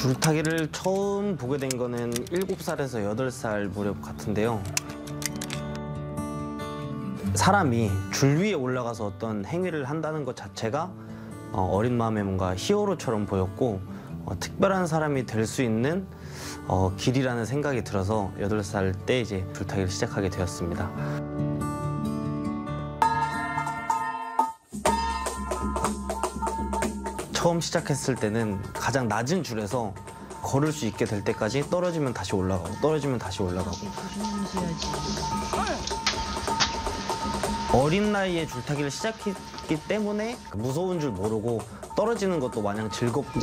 줄타기를 처음 보게 된 거는 7살에서 8살 무렵 같은데요. 사람이 줄 위에 올라가서 어떤 행위를 한다는 것 자체가 어린 마음에 뭔가 히어로처럼 보였고 특별한 사람이 될 수 있는 길이라는 생각이 들어서 8살 때 이제 줄타기를 시작하게 되었습니다. 처음 시작했을 때는 가장 낮은 줄에서 걸을 수 있게 될 때까지 떨어지면 다시 올라가고 떨어지면 다시 올라가고. 어린 나이에 줄타기를 시작했기 때문에 무서운 줄 모르고 떨어지는 것도 마냥 즐겁고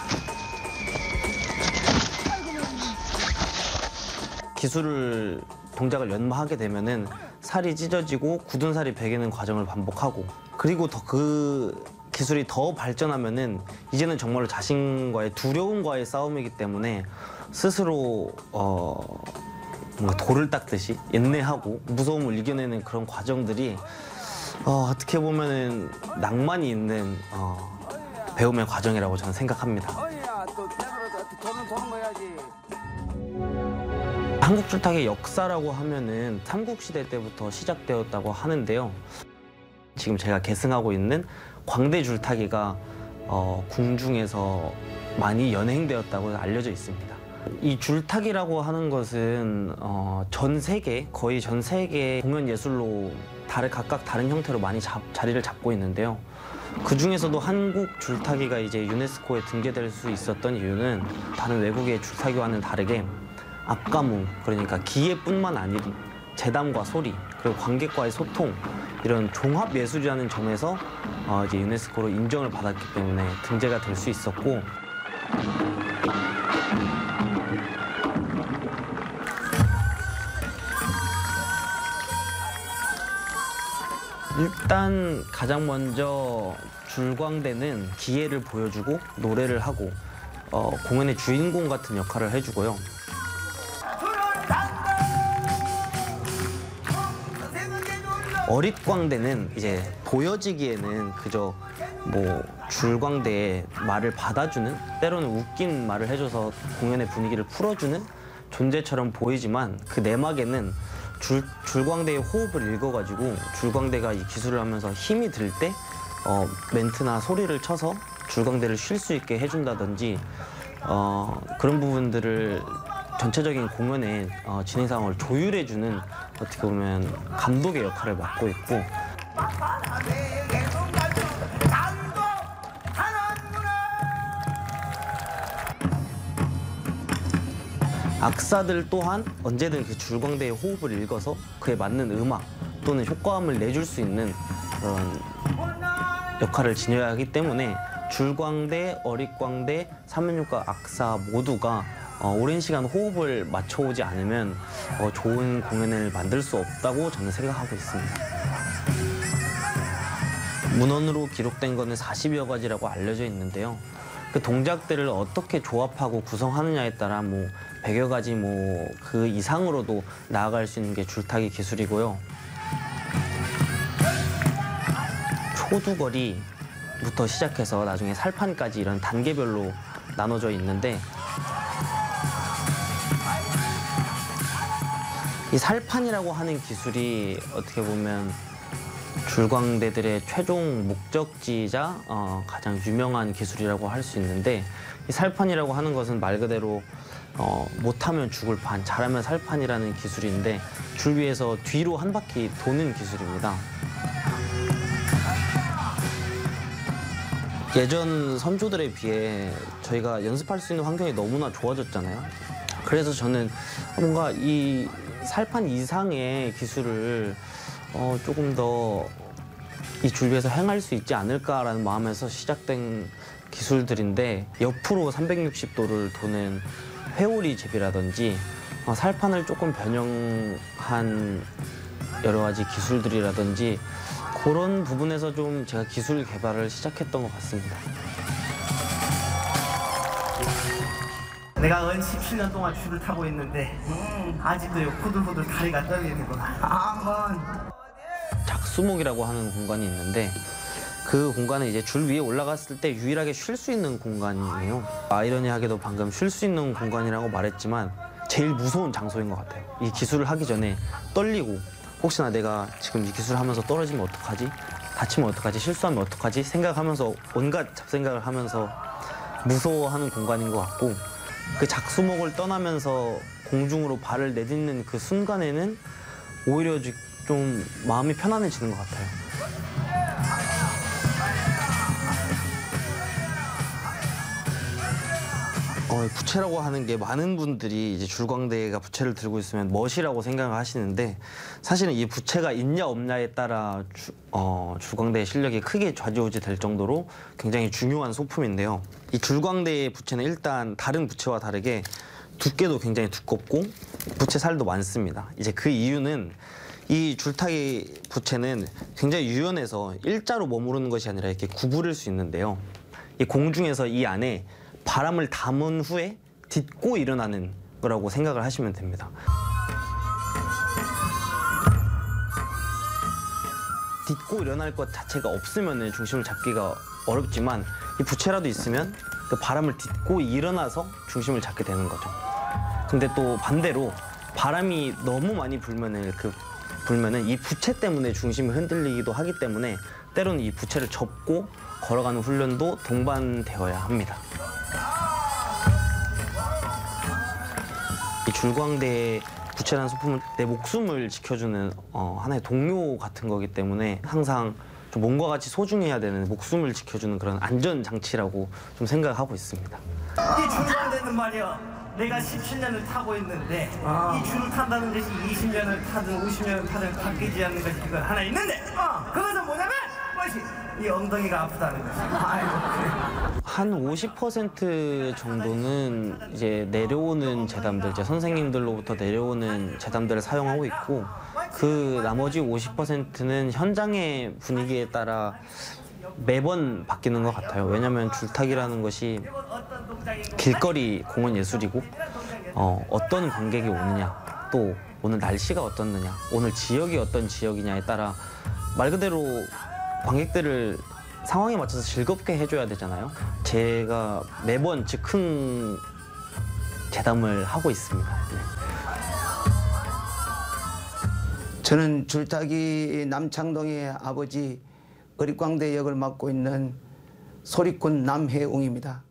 기술을 동작을 연마하게 되면은 살이 찢어지고 굳은 살이 배기는 과정을 반복하고 그리고 더 그 기술이 더 발전하면은 이제는 정말로 자신과의 두려움과의 싸움이기 때문에 스스로 뭔가 돌을 닦듯이 인내하고 무서움을 이겨내는 그런 과정들이 어떻게 보면은 낭만이 있는 배움의 과정이라고 저는 생각합니다. 한국 줄타기의 역사라고 하면은 삼국시대 때부터 시작되었다고 하는데요. 지금 제가 계승하고 있는 광대 줄타기가 궁중에서 많이 연행되었다고 알려져 있습니다. 이 줄타기라고 하는 것은 전 세계, 거의 전 세계 공연 예술로 각각 다른 형태로 많이 자리를 잡고 있는데요. 그 중에서도 한국 줄타기가 이제 유네스코에 등재될 수 있었던 이유는 다른 외국의 줄타기와는 다르게 악가무, 그러니까 기예뿐만 아니라 재담과 소리, 그리고 관객과의 소통, 이런 종합 예술이라는 점에서 이제 유네스코로 인정을 받았기 때문에 등재가 될 수 있었고, 일단 가장 먼저 줄광대는 기예를 보여주고 노래를 하고 공연의 주인공 같은 역할을 해주고요. 어릿광대는 이제 보여지기에는 그저 뭐 줄광대의 말을 받아주는, 때로는 웃긴 말을 해줘서 공연의 분위기를 풀어주는 존재처럼 보이지만 그 내막에는 줄광대의 호흡을 읽어가지고 줄광대가 이 기술을 하면서 힘이 들 때 멘트나 소리를 쳐서 줄광대를 쉴 수 있게 해준다든지 그런 부분들을 전체적인 공연의 진행 상황을 조율해주는 어떻게 보면 감독의 역할을 맡고 있고, 악사들 또한 언제든 그 줄광대의 호흡을 읽어서 그에 맞는 음악 또는 효과음을 내줄 수 있는 그런 역할을 지녀야 하기 때문에 줄광대, 어릿광대, 삼면육과 악사 모두가 오랜 시간 호흡을 맞춰오지 않으면 좋은 공연을 만들 수 없다고 저는 생각하고 있습니다. 문헌으로 기록된 거는 40여 가지라고 알려져 있는데요. 그 동작들을 어떻게 조합하고 구성하느냐에 따라 뭐 100여 가지 뭐 그 이상으로도 나아갈 수 있는 게 줄타기 기술이고요. 초두거리부터 시작해서 나중에 살판까지 이런 단계별로 나눠져 있는데, 이 살판이라고 하는 기술이 어떻게 보면 줄광대들의 최종 목적지이자 가장 유명한 기술이라고 할 수 있는데, 이 살판이라고 하는 것은 말 그대로 못하면 죽을 판, 잘하면 살판이라는 기술인데 줄 위에서 뒤로 한 바퀴 도는 기술입니다. 예전 선조들에 비해 저희가 연습할 수 있는 환경이 너무나 좋아졌잖아요. 그래서 저는 뭔가 이 살판 이상의 기술을 조금 더 이 줄 위에서 행할 수 있지 않을까라는 마음에서 시작된 기술들인데, 옆으로 360도를 도는 회오리 제비라든지 살판을 조금 변형한 여러 가지 기술들이라든지 그런 부분에서 좀 제가 기술 개발을 시작했던 것 같습니다. 내가 17년 동안 줄을 타고 있는데 아직도 후들후들 다리가 떨리는구나. 작수목이라고 하는 공간이 있는데 그 공간은 이제 줄 위에 올라갔을 때 유일하게 쉴 수 있는 공간이에요. 아이러니하게도 방금 쉴 수 있는 공간이라고 말했지만 제일 무서운 장소인 것 같아요. 이 기술을 하기 전에 떨리고 혹시나 내가 지금 이 기술을 하면서 떨어지면 어떡하지? 다치면 어떡하지? 실수하면 어떡하지? 생각하면서 온갖 잡생각을 하면서 무서워하는 공간인 것 같고 그 작수목을 떠나면서 공중으로 발을 내딛는 그 순간에는 오히려 좀 마음이 편안해지는 것 같아요. 부채라고 하는 게 많은 분들이 이제 줄광대가 부채를 들고 있으면 멋이라고 생각을 하시는데 사실은 이 부채가 있냐 없냐에 따라 줄광대의 실력이 크게 좌지우지 될 정도로 굉장히 중요한 소품인데요. 이 줄광대의 부채는 일단 다른 부채와 다르게 두께도 굉장히 두껍고 부채 살도 많습니다. 이제 그 이유는 이 줄타기 부채는 굉장히 유연해서 일자로 머무르는 것이 아니라 이렇게 구부릴 수 있는데요. 이 공중에서 이 안에 바람을 담은 후에 딛고 일어나는 거라고 생각을 하시면 됩니다. 딛고 일어날 것 자체가 없으면 중심을 잡기가 어렵지만 이 부채라도 있으면 그 바람을 딛고 일어나서 중심을 잡게 되는 거죠. 근데 또 반대로 바람이 너무 많이 불면은 이 부채 때문에 중심이 흔들리기도 하기 때문에 때로는 이 부채를 접고 걸어가는 훈련도 동반되어야 합니다. 이 줄광대의 부채라는 소품은 내 목숨을 지켜주는 하나의 동료 같은 거기 때문에 항상 좀 몸과 같이 소중해야 되는 목숨을 지켜주는 그런 안전장치라고 좀 생각하고 있습니다. 이 줄광대는 말이야. 내가 17년을 타고 있는데 이 줄을 탄다는 것이 20년을 타든 50년을 타든 바뀌지 않는 것이 그건 하나 있는데 그것은 뭐냐면 이 엉덩이가 아프다는 것이. 한 50% 정도는 이제 내려오는 재담들, 이제 선생님들로부터 내려오는 재담들을 사용하고 있고 그 나머지 50%는 현장의 분위기에 따라 매번 바뀌는 것 같아요. 왜냐하면 줄타기라는 것이 길거리 공연 예술이고 어떤 관객이 오느냐, 또 오늘 날씨가 어떻느냐, 오늘 지역이 어떤 지역이냐에 따라 말 그대로 관객들을 상황에 맞춰서 즐겁게 해줘야 되잖아요. 제가 매번 즉흥 재담을 하고 있습니다. 네. 저는 줄타기 남창동의 아버지 어릿광대 역을 맡고 있는 소리꾼 남혜웅입니다.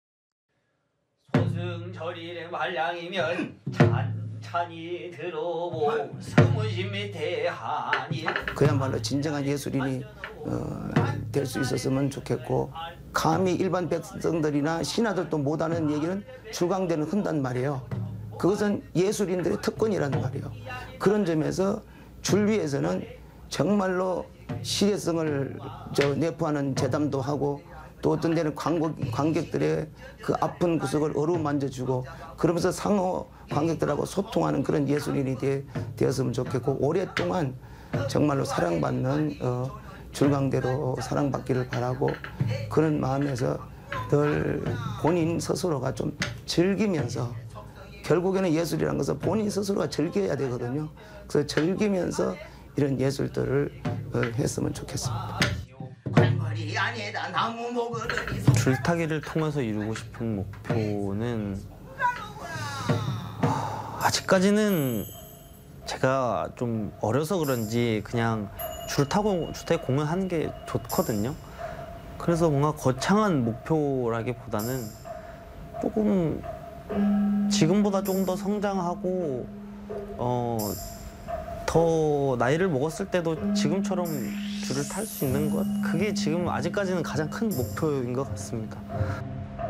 소승절일의 말량이면 찬찬히 들어보 스무심의 대한이 그야말로 진정한 예술인이 될 수 있었으면 좋겠고 감히 일반 백성들이나 신하들도 못하는 얘기는 줄광대는 흔단 말이에요. 그것은 예술인들의 특권이라는 말이에요. 그런 점에서 줄 위에서는 정말로 시대성을 내포하는 재담도 하고 또 어떤 데는 관객들의 그 아픈 구석을 어루만져주고 그러면서 상호 관객들하고 소통하는 그런 예술인이 되었으면 좋겠고 오랫동안 정말로 사랑받는 줄광대로 사랑받기를 바라고 그런 마음에서 늘 본인 스스로가 좀 즐기면서 결국에는 예술이라는 것은 본인 스스로가 즐겨야 되거든요. 그래서 즐기면서 이런 예술들을 했으면 좋겠습니다. 줄타기를 통해서 이루고 싶은 목표는 아직까지는 제가 좀 어려서 그런지 그냥 줄타기 공연하는 게 좋거든요. 그래서 뭔가 거창한 목표라기보다는 조금 지금보다 조금 더 성장하고 더 나이를 먹었을 때도 지금처럼 줄을 탈 수 있는 것, 그게 지금 아직까지는 가장 큰 목표인 것 같습니다.